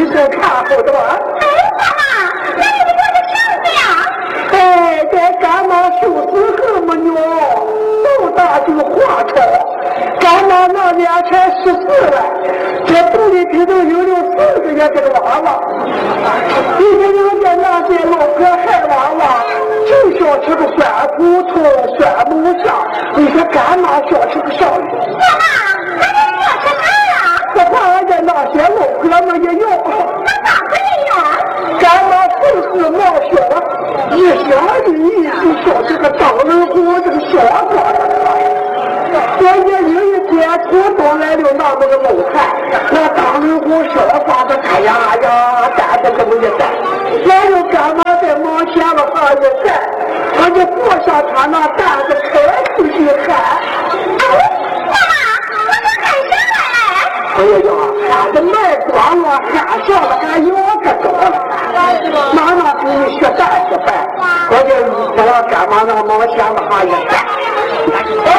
手看好的吧？ 哎，妈妈，那你给我的绳子呀？ 哎，这干妈手指头么牛，豆大就化超，干妈那年才14了，这肚里头都有4个月这个娃娃，一个人家那些老哥孩娃娃，就想吃个酸骨头、酸木香，你说干妈想吃个啥？ 妈妈，那你想吃啥呀？ 我怕俺家那些老哥们也要。 那咋回事呀？ 干妈岁数冒小，一想一就想这个当人锅这个小伙子。关键有一天从东来了那么个老汉，那当人锅小伙子哎呀呀，担着这么一担，来了干妈在忙前了哈一站，我就坐上他那担子开出去喊。 妈妈，我都喊上来了。 哎呀呀，喊的卖光了，喊上了还要个着了。妈妈给你学蛋学饭，我就我要干妈那忙前了哈一站。哎，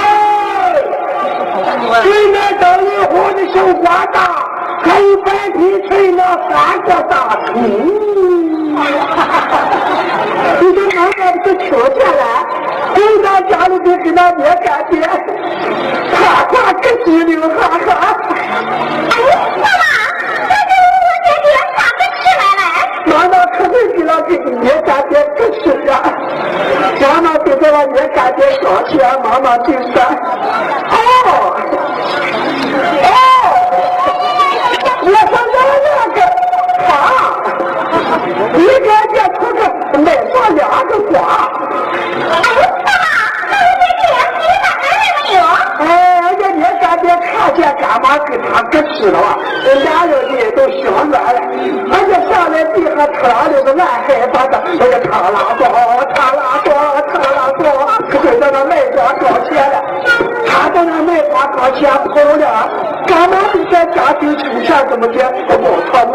对面等一会儿的小瓜子，还有白皮吹那3个大葱。你这妈妈不是听见了？回到家里就给那爹干爹，哈哈个机灵哈哈。 哎，妈妈，这是我爹爹咋个吃来了？ 妈妈可会给那给爹干爹个吃呀！妈妈给这个爹干爹上去，妈妈就说：“哦，我说那个花，你给爹出个买上2个瓜。” 哎，妈妈，那我爹爹你咋来了没有？ 哎，人家爹干爹看见干妈给他个吃了吧，俩人的都心软了。人家上来地上特了个烂海巴子，我就他拉多，可就在那卖瓜搞钱了。他在那卖瓜搞钱跑了，干妈就在家庭出现怎么的，我冒他冒。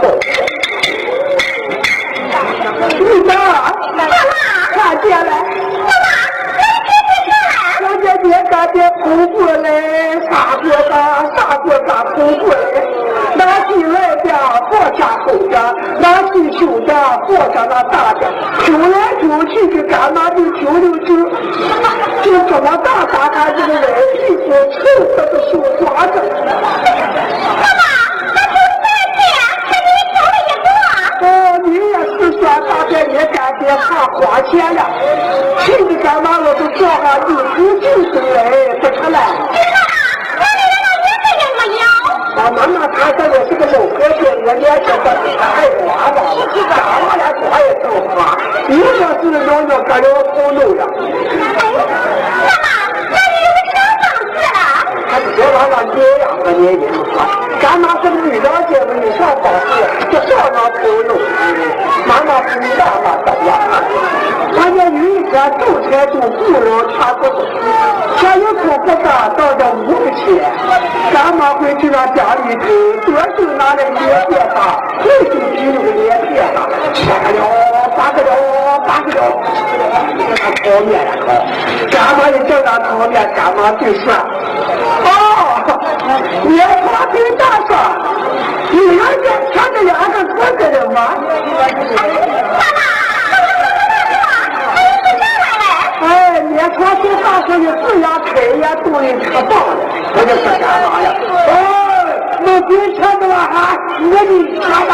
你呢？ 妈妈， 看见了。 妈妈， 我这爹干爹跑过来，啥过啥跑过来，拿起来的放下后边，拿起手的放下那大的，揪来揪去的干嘛就揪，就这么大他这个人屁股臭的都手抓着。 妈妈，那就3天，还给你挑了一个。 哦，你也是说大爹也干爹怕花钱了，气的干嘛我都叫上一股劲头来不成了。妈妈他这个是个老和尚，我年轻的他爱花吧，干嘛连花也都花，你说是要个人头弄呀？ 妈妈，那你有什么事了？ 他别往那这样和你说，干妈是女了解的，你上房子就上那头弄，妈妈是你妈妈怎样？关键有一天走财都不能全不走，前一口不干到这5个钱，干妈回去让家里头多手拿来连片上，最手提那个连片上，切个了8个了，他炒面了烤，干妈一正让炒面，干妈就说：“哦，你他跟大说，你要是抢着2个4个人吗？”哎，你说这大说的自然开也肚里可棒了，我就说干嘛呀？哦，没别吃的了哈，我的吃到。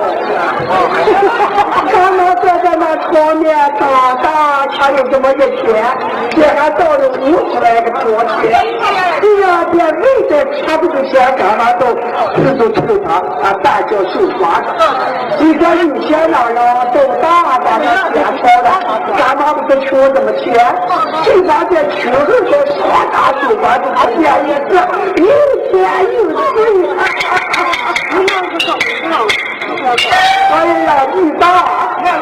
干嘛坐在那炒面当当，还有这么一天，这还到了50来个多钱。哎呀，别为这吃不着钱，干嘛都抽他蛋叫手抓着。你说以前那人都大把那钱炒的，干嘛不是穷这么钱？这把这穷人都少打手抓住他变一次，又甜又脆。哎呀，你大！ 妈妈，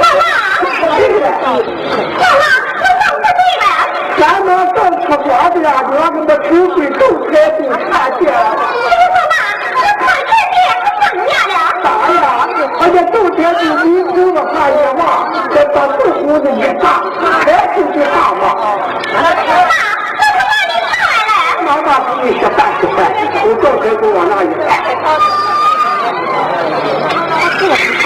我当不对了。 咱们正吃瓜子呀，你要给我抽水够开心看见了。 妈妈，我看见你不怎么样了？ 啥呀？而且冬天就迷糊了怕也忘，这把豆胡子一炸，还出去上吧。 妈，我从哪里上来了？ 妈妈给你吃饭吃饭，我正开给往那一摆。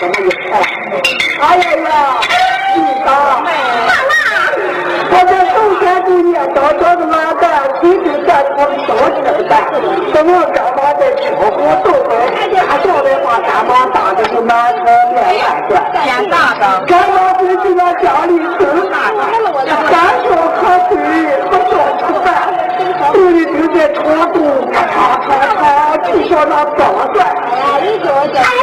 这么一看，哎呀呀，你当。我在首先就念叨叨的完蛋，今天在我们烧吃的，怎么干嘛在吃活豆豆？他叫的话，干嘛大的就满城面万转， 天大的， 干嘛回去到家里吃饭？干烧可水，不烧吃饭，肚里就在戳肚，咔嚓咔嚓，就像那棒蒜。 哎呀，你说这。